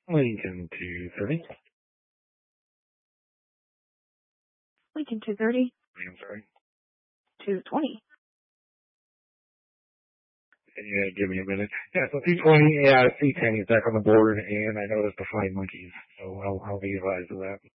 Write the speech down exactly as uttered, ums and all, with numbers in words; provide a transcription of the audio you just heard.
Lincoln two thirty. Lincoln two thirty. I'm sorry. two twenty. Yeah, give me a minute. Yeah, so two twenty, yeah, C ten is back on the board, and I noticed the flying monkeys, so I'll, I'll be advised of that.